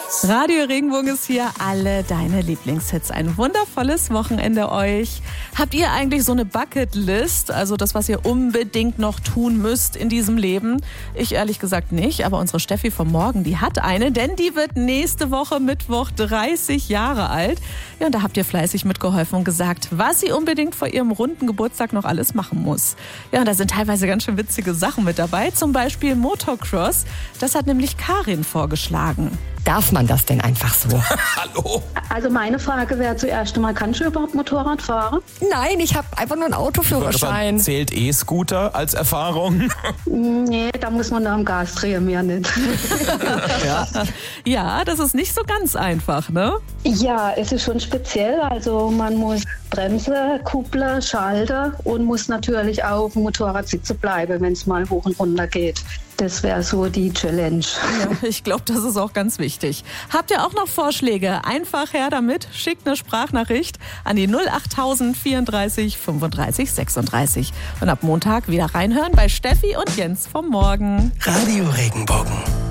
Radio Regenbogen ist hier, alle deine Lieblingshits. Ein wundervolles Wochenende euch. Habt ihr eigentlich so eine Bucketlist, also das, was ihr unbedingt noch tun müsst in diesem Leben? Ich ehrlich gesagt nicht, aber unsere Steffi vom Morgen, die hat eine, denn die wird nächste Woche Mittwoch 30 Jahre alt. Ja, und da habt ihr fleißig mitgeholfen und gesagt, was sie unbedingt vor ihrem runden Geburtstag noch alles machen muss. Ja, und da sind teilweise ganz schön witzige Sachen mit dabei, zum Beispiel Motocross. Das hat nämlich Karin vorgeschlagen. Darf man das denn einfach so? Hallo? Also meine Frage wäre zuerst einmal, kannst du überhaupt Motorrad fahren? Nein, ich habe einfach nur einen Autoführerschein. Zählt E-Scooter als Erfahrung? Nee, da muss man da am Gas drehen, mehr nicht. Ja, das ist nicht so ganz einfach, ne? Ja, es ist schon speziell. Also man muss Bremse, Kuppler, Schalter und muss natürlich auch auf dem Motorrad sitzen bleiben, wenn es mal hoch und runter geht. Das wäre so die Challenge. Ja, ich glaube, das ist auch ganz wichtig. Habt ihr auch noch Vorschläge? Einfach her damit. Schickt eine Sprachnachricht an die 08000 34 35 36. Und ab Montag wieder reinhören bei Steffi und Jens vom Morgen. Radio Regenbogen.